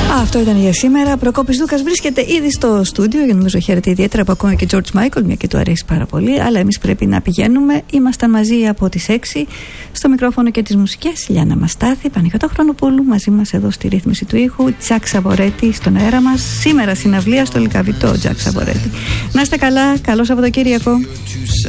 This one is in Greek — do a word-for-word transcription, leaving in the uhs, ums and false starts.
Αυτό ήταν για σήμερα. Προκόπης Δούκας βρίσκεται ήδη στο στούντιο και νομίζω χαίρεται ιδιαίτερα που ακόμα και George Michael, μια και του αρέσει πάρα πολύ. Αλλά εμείς πρέπει να πηγαίνουμε. Ήμασταν μαζί από τις έξι στο μικρόφωνο και τις μουσικές. Λιάννα Μαστάθη, Παναγιώτα Χρονοπούλου μαζί μας εδώ στη ρύθμιση του ήχου. Τζακ Σαβορέτη στον αέρα μας. Σήμερα συναυλία στο Λυκαβητό, Τζακ Σαβορέτη. Να είστε καλά, καλό Σαββατοκύριακο.